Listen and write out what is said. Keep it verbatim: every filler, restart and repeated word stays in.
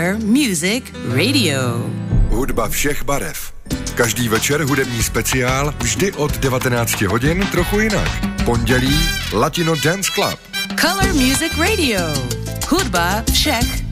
Color Music Radio. Hudba všech barev. Každý večer hudební speciál, vždy od devatenáct hodin trochu jinak. Pondělí Latino Dance Club. Color Music Radio. Hudba všech